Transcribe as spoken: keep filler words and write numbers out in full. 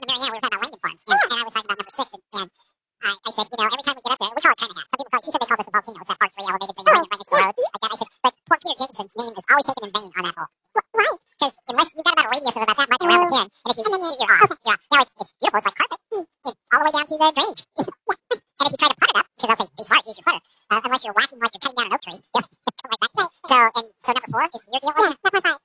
Marianne, we were talking about Langdon Farms, and, and I was talking about number six, and, and I, I said, you know, every time we get up there, we call it China Hat. Some people call it, she said they called it the volcano. It's that part three elevated thing right, right next to the road. Like that. I said, but poor Peter Jameson's name is always taken in vain on that hole. Why? Because unless you've got about a radius of about that much around the pin, and if you, and then you're, you're off. You're off. Now it's, it's beautiful. It's like carpet, mm. it, all the way down to the drainage. And if you try to putt it up, because I'll say, be smart, use your putter, uh, unless you're whacking like you're cutting down an oak tree, you'll come right back. Right. So, and so number four is your deal. Yeah, number five.